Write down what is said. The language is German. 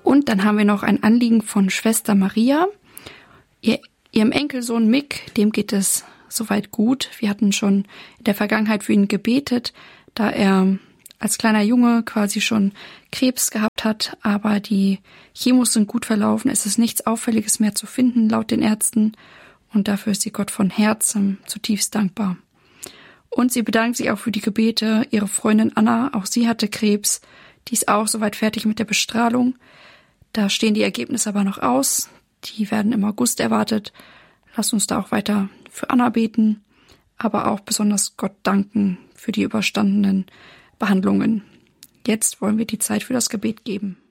Und dann haben wir noch ein Anliegen von Schwester Maria. Ihrem Enkelsohn Mick, dem geht es soweit gut. Wir hatten schon in der Vergangenheit für ihn gebetet, da er als kleiner Junge quasi schon Krebs gehabt hat, aber die Chemos sind gut verlaufen. Es ist nichts Auffälliges mehr zu finden, laut den Ärzten. Und dafür ist sie Gott von Herzen zutiefst dankbar. Und sie bedankt sich auch für die Gebete. Ihre Freundin Anna, auch sie hatte Krebs. Die ist auch soweit fertig mit der Bestrahlung. Da stehen die Ergebnisse aber noch aus. Die werden im August erwartet. Lasst uns da auch weiter für Anna beten, aber auch besonders Gott danken für die überstandenen Behandlungen. Jetzt wollen wir die Zeit für das Gebet geben.